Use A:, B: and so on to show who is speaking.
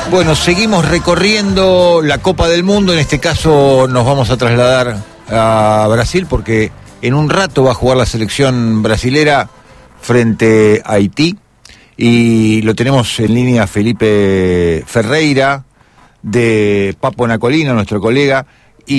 A: Bueno, seguimos recorriendo la Copa del Mundo. En este caso nos vamos a trasladar a Brasil porque en un rato va a jugar la selección brasilera frente a Haití. Y lo tenemos en línea Felipe Ferreira de Papo Nacolino, nuestro colega.